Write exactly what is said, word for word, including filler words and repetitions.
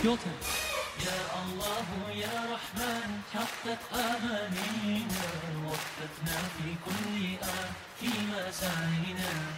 your turn. يا الله يا رحمن حقق آمانينا وفقنا في كل آن في مساعينا